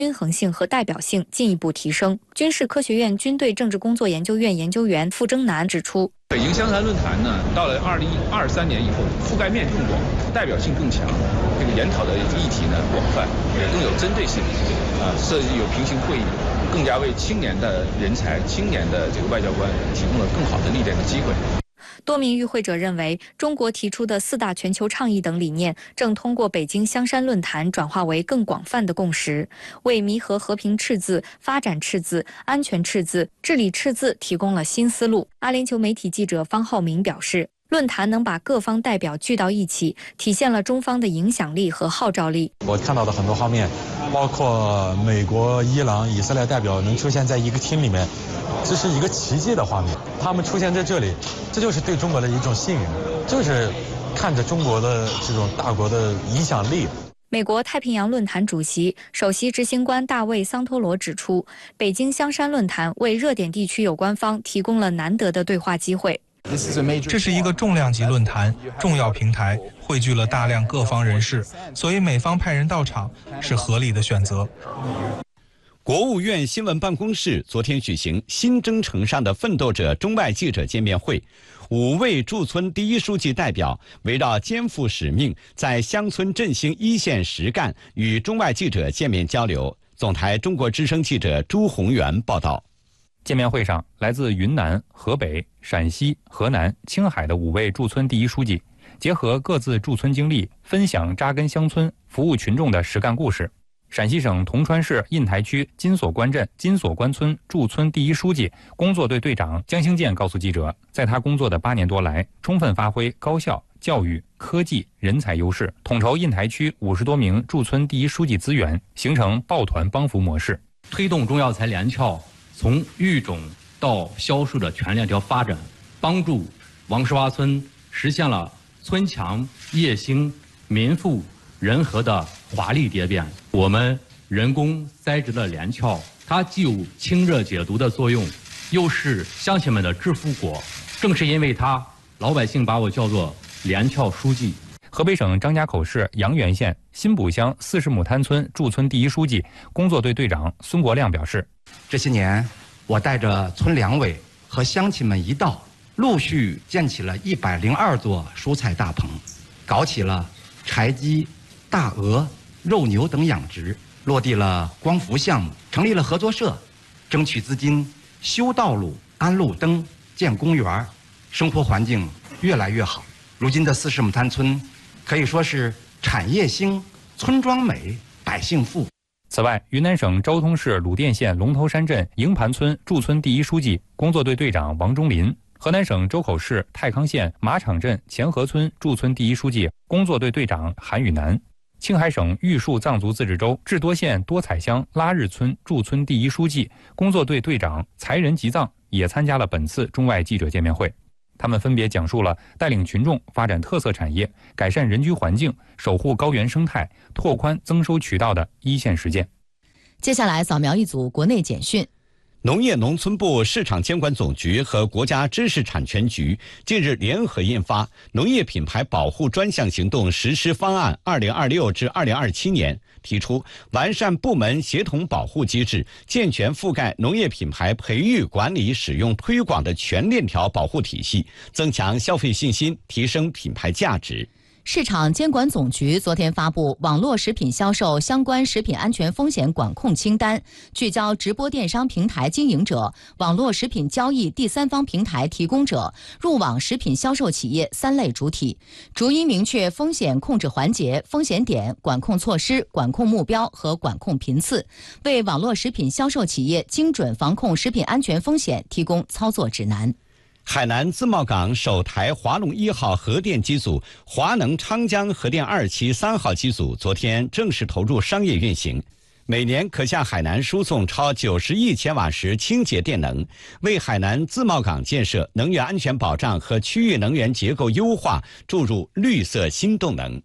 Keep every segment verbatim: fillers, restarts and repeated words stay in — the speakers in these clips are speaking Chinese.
均衡性和代表性进一步提升。军事科学院军队政治工作研究院研究员傅征南指出， 北京香山论坛呢，到了二零二三年以后，覆盖面更广，代表性更强，这个研讨的议题呢广泛，也更有针对性，啊，设计有平行会议，更加为青年的人才、青年的这个外交官提供了更好的历练的机会。 多名与会者认为，中国提出的四大全球倡议等理念正通过北京香山论坛转化为更广泛的共识，为弥合和平赤字、发展赤字、安全赤字、治理赤字提供了新思路。阿联酋媒体记者方浩明表示，论坛能把各方代表聚到一起，体现了中方的影响力和号召力。 我看到的很多画面，包括美国、伊朗、以色列代表能出现在一个厅里面，这是一个奇迹的画面。他们出现在这里，这就是对中国的一种信任，就是看着中国的这种大国的影响力。 美国太平洋论坛主席、首席执行官大卫·桑托罗指出，北京香山论坛为热点地区有关方提供了难得的对话机会。 这是一个重量级论坛，重要平台，汇聚了大量各方人士，所以美方派人到场是合理的选择。 国务院新闻办公室昨天举行新征程上的奋斗者中外记者见面会，五位驻村第一书记代表围绕肩负使命，在乡村振兴一线实干，与中外记者见面交流。总台中国之声记者朱宏元报道。 见面会上，来自云南、河北、陕西、河南、青海的五位驻村第一书记，结合各自驻村经历，分享扎根乡村、服务群众的实干故事。陕西省铜川市印台区金锁关镇金锁关村驻村第一书记、工作队队长江兴建告诉记者，在他工作的八年多来，充分发挥高校、教育、科技、人才优势，统筹印台区五十多名驻村第一书记资源，形成抱团帮扶模式， 推动中药材联侨从育种到销售的全链条发展，帮助王石洼村实现了村强业兴、民富人和的华丽蝶变。我们人工栽植的连翘，它既有清热解毒的作用，又是乡亲们的致富果。正是因为它，老百姓把我叫做连翘书记。 河北省张家口市阳原县新堡乡四十亩滩村驻村第一书记、工作队队长孙国亮表示， 这些年，我带着村两委和乡亲们一道，陆续建起了一百零二座蔬菜大棚，搞起了柴鸡、大鹅、肉牛等养殖，落地了光伏项目，成立了合作社，争取资金修道路、安路灯、建公园，生活环境越来越好。如今的四十亩滩村可以说是产业兴、村庄美、百姓富。 此外，云南省昭通市鲁甸县龙头山镇营盘村驻村第一书记、工作队队长王忠林，河南省周口市太康县马场镇前河村驻村第一书记、工作队队长韩宇南，青海省玉树藏族自治州智多县多彩乡拉日村驻村第一书记、工作队队长才仁吉藏也参加了本次中外记者见面会。他们分别讲述了带领群众发展特色产业、改善人居环境、守护高原生态、拓宽增收渠道的一线实践。 接下来扫描一组国内简讯。 农业农村部市场监管总局和国家知识产权局近日联合印发《农业品牌保护专项行动实施方案（二零二六至二零二七年）》，提出完善部门协同保护机制，健全覆盖农业品牌培育、管理、使用、推广的全链条保护体系，增强消费信心，提升品牌价值。 市场监管总局昨天发布网络食品销售相关食品安全风险管控清单，聚焦直播电商平台经营者、网络食品交易第三方平台提供者、入网食品销售企业三类主体，逐一明确风险控制环节、风险点、管控措施、管控目标和管控频次，为网络食品销售企业精准防控食品安全风险提供操作指南。 海南自贸港首台华龙一号核电机组华能昌江核电二期三号机组昨天正式投入商业运行，每年可向海南输送超九十亿千瓦时清洁电能，为海南自贸港建设能源安全保障和区域能源结构优化注入绿色新动能。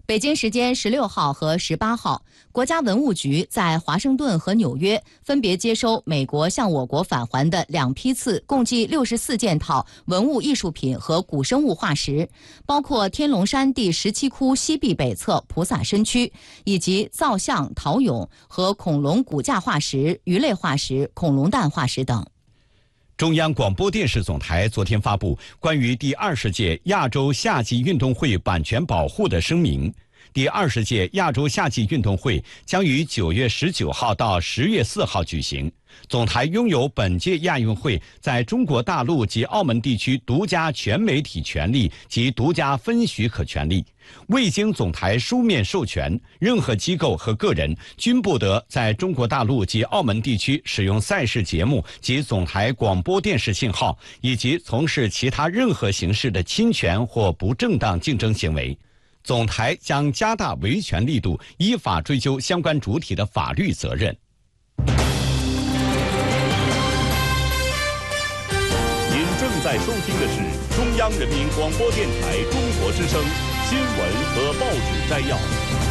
北京时间十六号和十八号，国家文物局在华盛顿和纽约分别接收美国向我国返还的两批次，共计六十四件套文物艺术品和古生物化石，包括天龙山第十七窟西壁北侧菩萨身躯，以及造像、陶俑和恐龙骨架化石、鱼类化石、恐龙蛋化石等。 中央广播电视总台昨天发布关于第二十届亚洲夏季运动会版权保护的声明。第二十届亚洲夏季运动会将于九月十九号到十月四号举行。总台拥有本届亚运会在中国大陆及澳门地区独家全媒体权利及独家分许可权利。未经总台书面授权，任何机构和个人均不得在中国大陆及澳门地区使用赛事节目及总台广播电视信号，以及从事其他任何形式的侵权或不正当竞争行为。总台将加大维权力度，依法追究相关主体的法律责任。 您正在收听的是中央人民广播电台中国之声新闻和报纸摘要。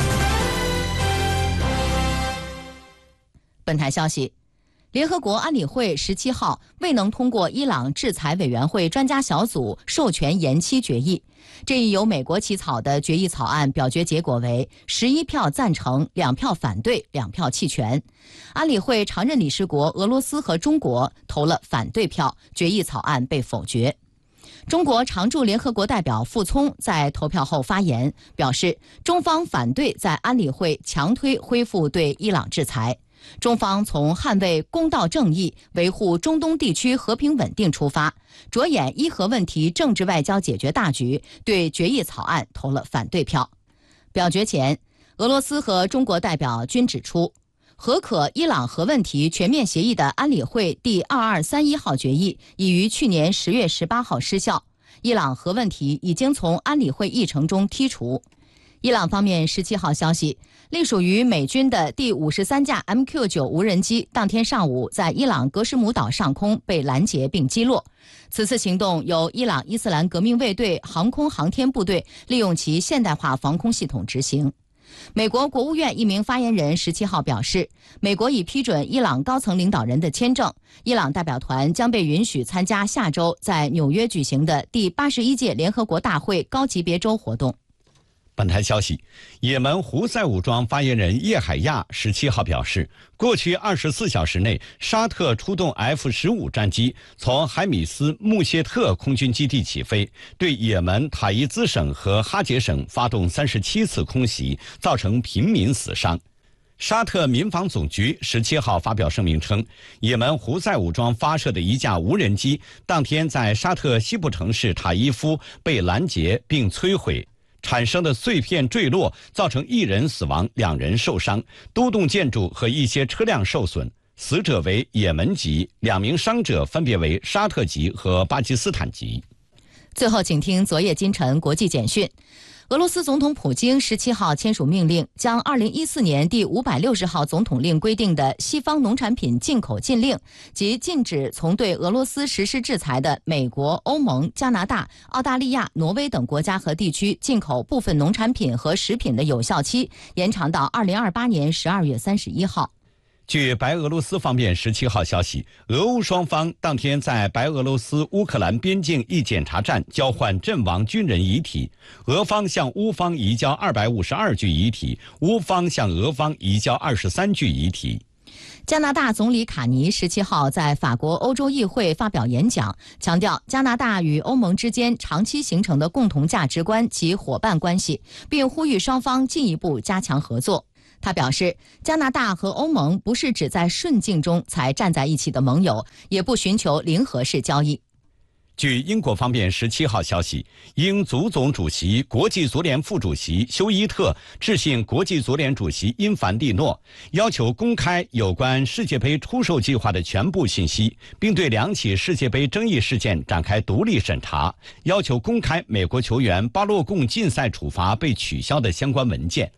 本台消息，联合国安理会十七号未能通过伊朗制裁委员会专家小组授权延期决议。这一由美国起草的决议草案表决结果为十一票赞成，两票反对，两票弃权。安理会常任理事国俄罗斯和中国投了反对票，决议草案被否决。中国常驻联合国代表傅聪在投票后发言，表示中方反对在安理会强推恢复对伊朗制裁。中方从捍卫公道正义、维护中东地区和平稳定出发，着眼伊核问题政治外交解决大局，对决议草案投了反对票。表决前，俄罗斯和中国代表均指出，核可伊朗核问题全面协议的安理会第二二三一号决议已于去年十月十八号失效，伊朗核问题已经从安理会议程中剔除。伊朗方面十七号消息，隶属于美军的第五十三架 M Q 九 无人机当天上午在伊朗格什姆岛上空被拦截并击落。此次行动由伊朗伊斯兰革命卫队航空航天部队利用其现代化防空系统执行。美国国务院一名发言人十七号表示，美国已批准伊朗高层领导人的签证，伊朗代表团将被允许参加下周在纽约举行的第八十一届联合国大会高级别周活动。 本台消息，也门胡塞武装发言人叶海亚十七号表示，过去二十四小时内，沙特出动 F 十五 战机从海米斯穆谢特空军基地起飞，对也门塔伊兹省和哈杰省发动三十七次空袭，造成平民死伤。沙特民防总局十七号发表声明称，也门胡塞武装发射的一架无人机当天在沙特西部城市塔伊夫被拦截并摧毁。产生的碎片坠落，造成一人死亡，两人受伤，多栋建筑和一些车辆受损，死者为也门籍，两名伤者分别为沙特籍和巴基斯坦籍。 最后，请听昨夜今晨国际简讯。俄罗斯总统普京十七号签署命令，将二零一四年第五百六十号总统令规定的西方农产品进口禁令及禁止从对俄罗斯实施制裁的美国、欧盟、加拿大、澳大利亚、挪威等国家和地区进口部分农产品和食品的有效期延长到二零二八年十二月三十一号。 据白俄罗斯方面十七号消息，俄乌双方当天在白俄罗斯乌克兰边境一检查站交换阵亡军人遗体，俄方向乌方移交二百五十二具遗体，乌方向俄方移交二十三具遗体。 加拿大总理卡尼十七号在法国欧洲议会发表演讲，强调加拿大与欧盟之间长期形成的共同价值观及伙伴关系，并呼吁双方进一步加强合作。他表示，加拿大和欧盟不是只在顺境中才站在一起的盟友，也不寻求零和式交易。 据英国方面十七号消息，英足总主席、国际足联副主席休伊特致信国际足联主席因凡蒂诺，要求公开有关世界杯出售计划的全部信息，并对两起世界杯争议事件展开独立审查，要求公开美国球员巴洛贡禁赛处罚被取消的相关文件。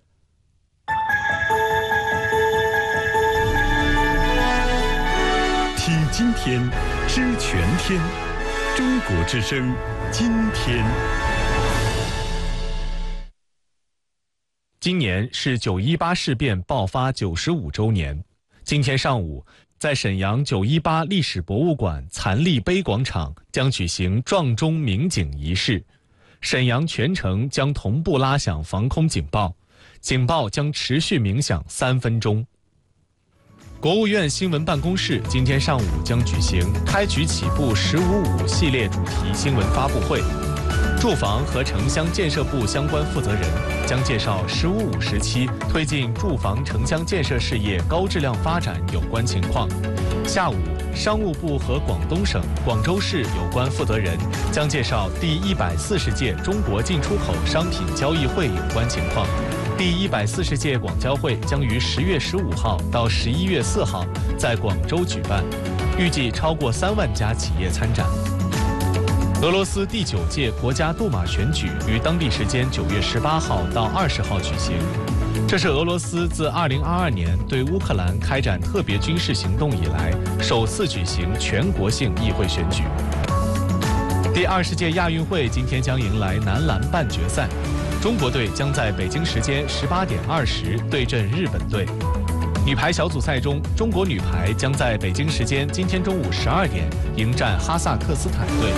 听今天，知全天。中国之声，今天。 今年是九一八事变爆发九十五周年。今天上午，在沈阳九一八历史博物馆残历碑广场将举行撞钟鸣警仪式，沈阳全城将同步拉响防空警报，警报将持续鸣响三分钟。国务院新闻办公室今天上午将举行开局起步十五五系列主题新闻发布会。住房和城乡建设部相关负责人将介绍“十五五”时期推进住房城乡建设事业高质量发展有关情况。下午，商务部和广东省、广州市有关负责人将介绍第一百四十届中国进出口商品交易会有关情况。第一百四十届广交会将于十月十五号到十一月四号在广州举办，预计超过三万家企业参展。俄罗斯第九届国家杜马选举于当地时间九月十八号到二十号举行，这是俄罗斯自二零二二年对乌克兰开展特别军事行动以来首次举行全国性议会选举。第二十届亚运会今天将迎来男篮半决赛，中国队将在北京时间十八点二十对阵日本队。女排小组赛中，中国女排将在北京时间今天中午十二点迎战哈萨克斯坦队。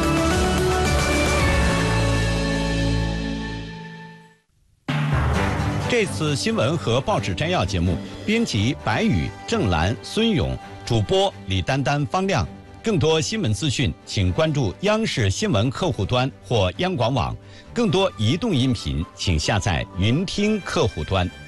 这次新闻和报纸摘要节目，编辑白宇、郑兰、孙勇，主播李丹丹、方亮。更多新闻资讯，请关注央视新闻客户端或央广网。更多移动音频，请下载云听客户端。